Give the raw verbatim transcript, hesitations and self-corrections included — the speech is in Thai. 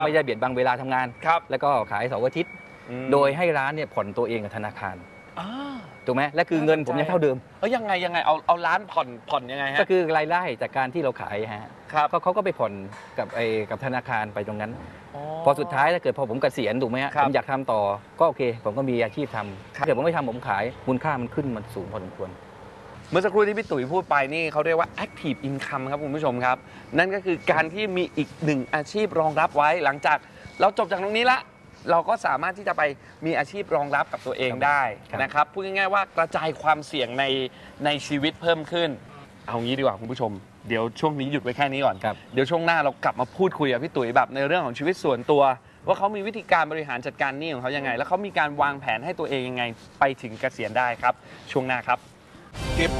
ไม่ได้เบียดบังเวลาทำงานครับแล้วก็ขายเสาร์อาทิตย์โดยให้ร้านเนี่ยผ่อนตัวเองกับธนาคารถูกไหมและคือเงินผมยังเท่าเดิมเออยังไงยังไงเอาเอาร้านผ่อนผ่อนยังไงฮะก็คือรายได้จากการที่เราขายฮะครับเขาเขาก็ไปผ่อนกับไอ้กับธนาคารไปตรงนั้นพอสุดท้ายถ้าเกิดพอผมเกษียณถูกไหมฮะผมอยากทำต่อก็โอเคผมก็มีอาชีพทำถ้าเกิดผมไม่ทำผมขายมูลค่ามันขึ้นมันสูงพอสมควรเมื่อสักครู่ที่พี่ตุ๋ยพูดไปนี่เขาเรียกว่า active income ครับคุณผู้ชมครับนั่นก็คือการที่มีอีกหนึ่งอาชีพรองรับไว้หลังจากเราจบจากตรงนี้ละเราก็สามารถที่จะไปมีอาชีพรองรับกับตัวเองได้นะครับพูดง่ายๆว่ากระจายความเสี่ยงในในชีวิตเพิ่มขึ้นเอางี้ดีกว่าคุณผู้ชมเดี๋ยวช่วงนี้หยุดไว้แค่นี้ก่อนเดี๋ยวช่วงหน้าเรากลับมาพูดคุยกับพี่ตุ๋ยแบบในเรื่องของชีวิตส่วนตัวว่าเขามีวิธีการบริหารจัดการหนี้ของเขายังไงแล้วเขามีการวางแผนให้ตัวเองยังไงไปถึงเกษียณได้ครับช่วงหน้าครับ